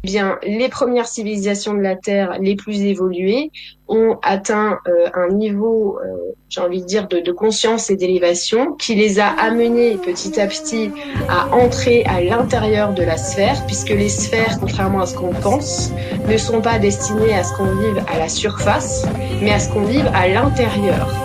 Bien, les premières civilisations de la Terre les plus évoluées ont atteint un niveau, j'ai envie de dire, de conscience et d'élévation qui les a amenés petit à petit à entrer à l'intérieur de la sphère, puisque les sphères, contrairement à ce qu'on pense, ne sont pas destinées à ce qu'on vive à la surface, mais à ce qu'on vive à l'intérieur.